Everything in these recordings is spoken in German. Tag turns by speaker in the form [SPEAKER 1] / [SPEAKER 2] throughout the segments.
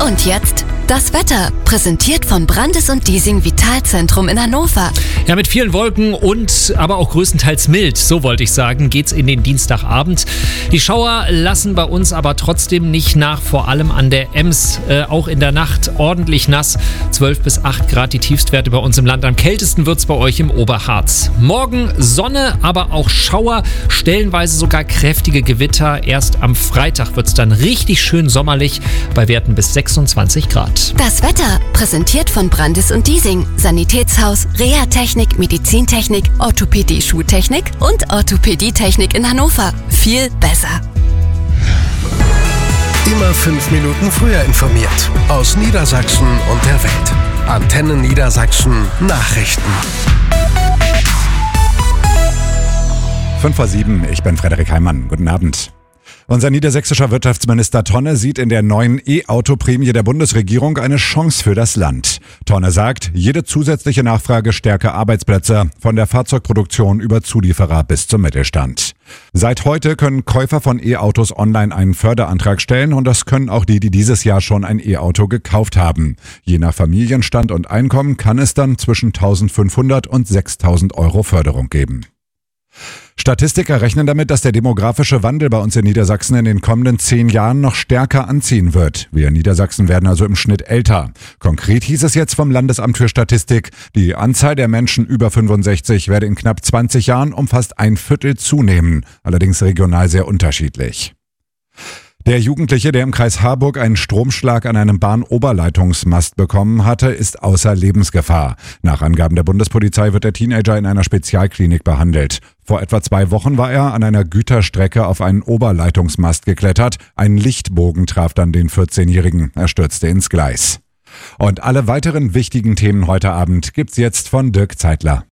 [SPEAKER 1] Und jetzt das Wetter, präsentiert von Brandes & Diesing Vitalzentrum in Hannover.
[SPEAKER 2] Ja, mit vielen Wolken und aber auch größtenteils mild, so wollte ich sagen, geht's in den Dienstagabend. Die Schauer lassen bei uns aber trotzdem nicht nach, vor allem an der Ems. Auch in der Nacht ordentlich nass, 12 bis 8 Grad die Tiefstwerte bei uns im Land. Am kältesten wird's bei euch im Oberharz. Morgen Sonne, aber auch Schauer, stellenweise sogar kräftige Gewitter. Erst am Freitag wird's dann richtig schön sommerlich, bei Werten bis 26 Grad.
[SPEAKER 1] Das Wetter, präsentiert von Brandes & Diesing, Sanitätshaus, Reha-Technik, Medizintechnik, Orthopädie-Schuhtechnik und Orthopädietechnik in Hannover. Viel besser.
[SPEAKER 3] Immer 5 Minuten früher informiert. Aus Niedersachsen und der Welt. Antenne Niedersachsen Nachrichten.
[SPEAKER 4] 5:07, ich bin Frederik Heimann. Guten Abend. Unser niedersächsischer Wirtschaftsminister Tonne sieht in der neuen E-Auto-Prämie der Bundesregierung eine Chance für das Land. Tonne sagt, jede zusätzliche Nachfrage stärke Arbeitsplätze, von der Fahrzeugproduktion über Zulieferer bis zum Mittelstand. Seit heute können Käufer von E-Autos online einen Förderantrag stellen und das können auch die dieses Jahr schon ein E-Auto gekauft haben. Je nach Familienstand und Einkommen kann es dann zwischen 1.500 und 6.000 Euro Förderung geben. Statistiker rechnen damit, dass der demografische Wandel bei uns in Niedersachsen in den kommenden 10 Jahren noch stärker anziehen wird. Wir in Niedersachsen werden also im Schnitt älter. Konkret hieß es jetzt vom Landesamt für Statistik, die Anzahl der Menschen über 65 werde in knapp 20 Jahren um fast 1/4 zunehmen, allerdings regional sehr unterschiedlich. Der Jugendliche, der im Kreis Harburg einen Stromschlag an einem Bahnoberleitungsmast bekommen hatte, ist außer Lebensgefahr. Nach Angaben der Bundespolizei wird der Teenager in einer Spezialklinik behandelt. Vor etwa 2 Wochen war er an einer Güterstrecke auf einen Oberleitungsmast geklettert. Ein Lichtbogen traf dann den 14-Jährigen. Er stürzte ins Gleis. Und alle weiteren wichtigen Themen heute Abend gibt's jetzt von Dirk Zeitler.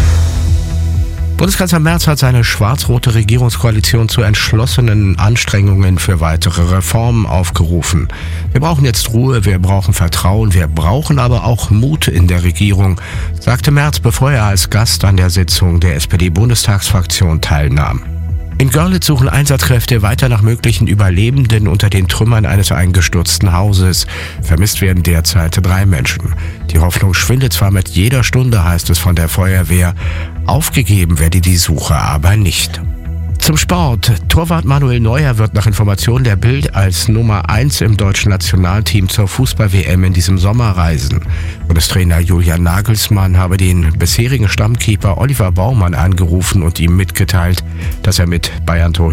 [SPEAKER 5] Bundeskanzler Merz hat seine schwarz-rote Regierungskoalition zu entschlossenen Anstrengungen für weitere Reformen aufgerufen. Wir brauchen jetzt Ruhe, wir brauchen Vertrauen, wir brauchen aber auch Mut in der Regierung, sagte Merz, bevor er als Gast an der Sitzung der SPD-Bundestagsfraktion teilnahm. In Görlitz suchen Einsatzkräfte weiter nach möglichen Überlebenden unter den Trümmern eines eingestürzten Hauses. Vermisst werden derzeit 3 Menschen. Die Hoffnung schwindet zwar mit jeder Stunde, heißt es von der Feuerwehr. Aufgegeben werde die Suche aber nicht. Zum Sport. Torwart Manuel Neuer wird nach Informationen der Bild als Nummer 1 im deutschen Nationalteam zur Fußball-WM in diesem Sommer reisen. Bundestrainer Julian Nagelsmann habe den bisherigen Stammkeeper Oliver Baumann angerufen und ihm mitgeteilt, dass er mit Bayern